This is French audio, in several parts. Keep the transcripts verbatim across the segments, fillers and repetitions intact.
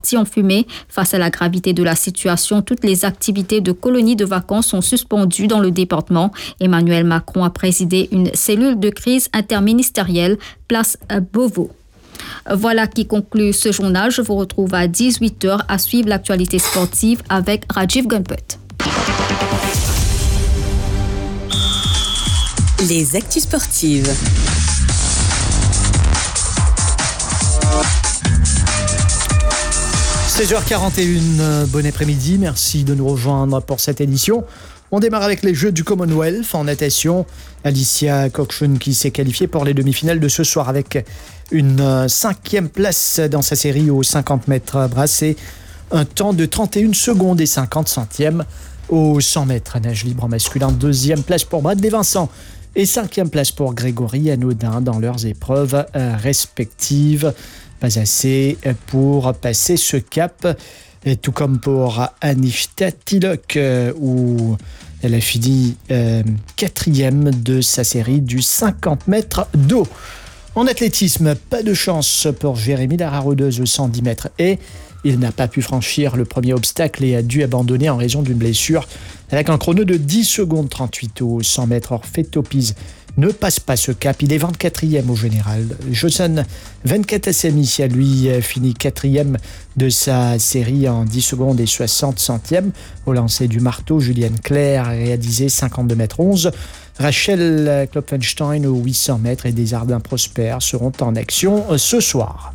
en fumée. Face à la gravité de la situation, toutes les activités de colonies de vacances sont suspendues dans le département. Emmanuel Macron a présidé une cellule de crise interministérielle, place Beauvau. Voilà qui conclut ce journal. Je vous retrouve à dix-huit heures à suivre l'actualité sportive avec Rajiv Gunput. Les actus sportives. seize heures quarante et une, bon après-midi, merci de nous rejoindre pour cette édition. On démarre avec les Jeux du Commonwealth en natation. Alicia Cockshun qui s'est qualifiée pour les demi-finales de ce soir avec une cinquième place dans sa série aux cinquante mètres brassés. Un temps de trente et une secondes et cinquante centièmes aux cent mètres nage libre masculin. Deuxième place pour Bradley Vincent et cinquième place pour Grégory Anodin dans leurs épreuves respectives. Pas assez pour passer ce cap, et tout comme pour Anishta Tilok, où elle a fini euh, quatrième de sa série du cinquante mètres d'eau. En athlétisme, pas de chance pour Jérémy Lararodeuse au cent dix mètres et il n'a pas pu franchir le premier obstacle et a dû abandonner en raison d'une blessure avec un chrono de dix secondes trente-huit au cent mètres. Orphée Topiz ne passe pas ce cap, il est vingt-quatrième au général. Josan Venkatasamy a lui fini quatrième de sa série en dix secondes et soixante centièmes. Au lancer du marteau, Julienne Claire a réalisé cinquante-deux mètres onze. Rachel Klopfenstein aux huit cents mètres et Desjardins Prosper seront en action ce soir.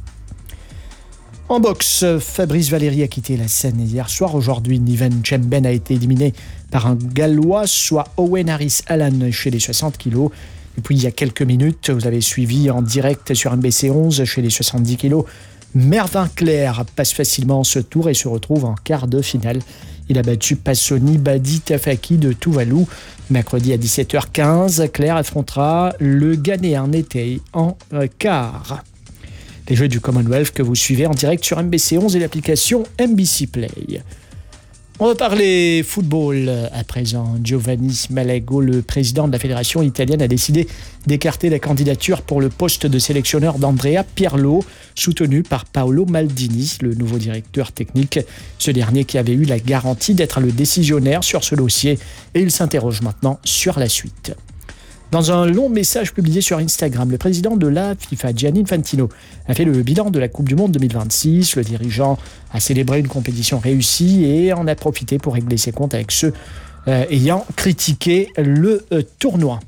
En boxe, Fabrice Valéry a quitté la scène hier soir. Aujourd'hui, Niven Chemben a été éliminé par un Gallois, soit Owen Harris Allen chez les soixante kilos. Et puis, il y a quelques minutes, vous avez suivi en direct sur M B C onze chez les soixante-dix kilos. Mervyn Claire passe facilement ce tour et se retrouve en quart de finale. Il a battu Passoni Badi Tafaki de Tuvalu. Mercredi à dix-sept heures quinze, Claire affrontera le Ghanéen Netei en quart. Les Jeux du Commonwealth que vous suivez en direct sur M B C onze et l'application M B C Play. On va parler football à présent. Giovanni Malago, le président de la fédération italienne, a décidé d'écarter la candidature pour le poste de sélectionneur d'Andrea Pirlo, soutenu par Paolo Maldini, le nouveau directeur technique. Ce dernier qui avait eu la garantie d'être le décisionnaire sur ce dossier et il s'interroge maintenant sur la suite. Dans un long message publié sur Instagram, le président de la FIFA, Gianni Infantino, a fait le bilan de la Coupe du Monde deux mille vingt-six. Le dirigeant a célébré une compétition réussie et en a profité pour régler ses comptes avec ceux euh, ayant critiqué le euh, tournoi.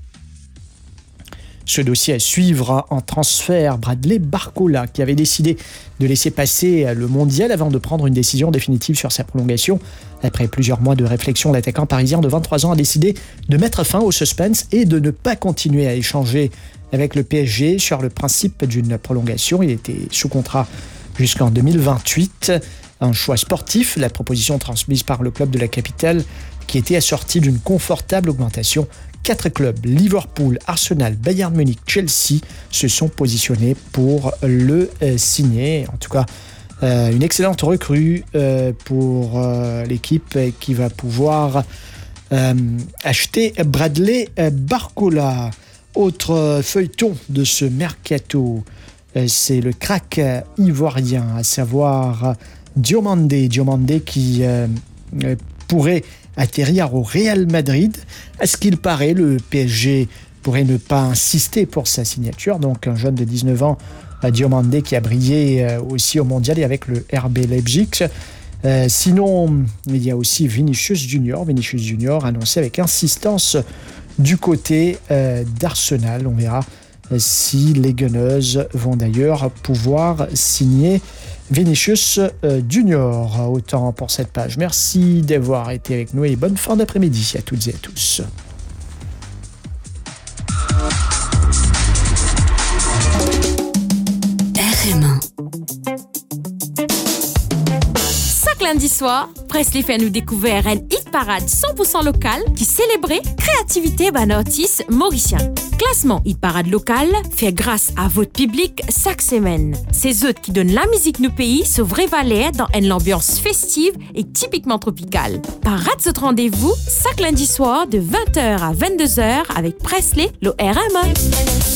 Ce dossier à suivre en transfert, Bradley Barcola, qui avait décidé de laisser passer le mondial avant de prendre une décision définitive sur sa prolongation. Après plusieurs mois de réflexion, l'attaquant parisien de vingt-trois ans a décidé de mettre fin au suspense et de ne pas continuer à échanger avec le P S G sur le principe d'une prolongation. Il était sous contrat jusqu'en deux mille vingt-huit. Un choix sportif, la proposition transmise par le club de la capitale qui était assortie d'une confortable augmentation. Quatre clubs, Liverpool, Arsenal, Bayern Munich, Chelsea, se sont positionnés pour le euh, signer. En tout cas, euh, une excellente recrue euh, pour euh, l'équipe qui va pouvoir euh, acheter Bradley Barcola. Autre feuilleton de ce mercato, euh, c'est le crack ivoirien, à savoir Diomandé. Diomandé qui euh, euh, pourrait atterrir au Real Madrid. À ce qu'il paraît, le P S G pourrait ne pas insister pour sa signature. Donc un jeune de dix-neuf ans, Diomandé, qui a brillé aussi au mondial et avec le R B Leipzig. Euh, sinon, il y a aussi Vinicius Junior. Vinicius Junior annoncé avec insistance du côté euh, d'Arsenal. On verra si les Gunners vont d'ailleurs pouvoir signer Vinicius Junior. Autant pour cette page. Merci d'avoir été avec nous et bonne fin d'après-midi à toutes et à tous. R M un. Chaque lundi soir, Presley fait nous découvrir un hit parade cent pour cent local qui célébrait créativité d'un artiste mauricien. Classement hit parade local fait grâce à votre public chaque semaine. C'est eux qui donnent la musique nous pays ce vrai valet dans une ambiance festive et typiquement tropicale. Par rate ce rendez-vous chaque lundi soir de vingt heures à vingt-deux heures avec Presley, le R M un.